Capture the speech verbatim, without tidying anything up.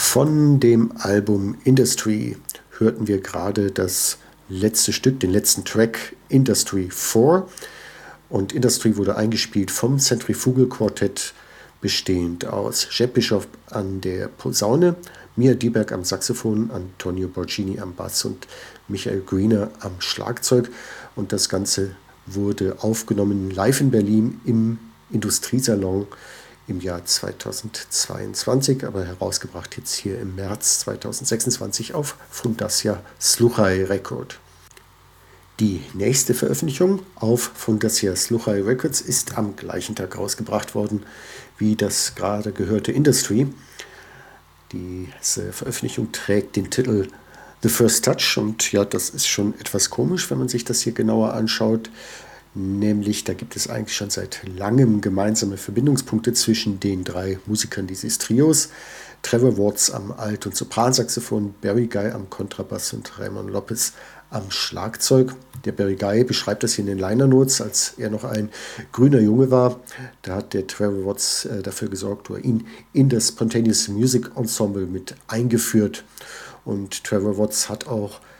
Von dem Album Industry hörten wir gerade das letzte Stück, den letzten Track Industry vier. Und Industry wurde eingespielt vom Centrifugal Quartett, bestehend aus Jeb Bischoff an der Posaune, Mia Dieberg am Saxophon, Antonio Borgini am Bass und Michael Greener am Schlagzeug. Und das Ganze wurde aufgenommen live in Berlin im Industriesalon im Jahr zweitausendzweiundzwanzig, aber herausgebracht jetzt hier im März zweitausendsechsundzwanzig auf Fundacja Sluchaj Record. Die nächste Veröffentlichung auf Fundacja Sluchaj Records ist am gleichen Tag rausgebracht worden wie das gerade gehörte Industry. Diese Veröffentlichung trägt den Titel The First Touch und ja, das ist schon etwas komisch, wenn man sich das hier genauer anschaut. Nämlich, da gibt es eigentlich schon seit langem gemeinsame Verbindungspunkte zwischen den drei Musikern dieses Trios. Trevor Watts am Alt- und Sopransaxophon, Barry Guy am Kontrabass und Raymond Lopez am Schlagzeug. Der Barry Guy beschreibt das hier in den Liner Notes, als er noch ein grüner Junge war. Da hat der Trevor Watts äh, dafür gesorgt, oder ihn in das Spontaneous Music Ensemble mit eingeführt. Und Trevor Watts hat auch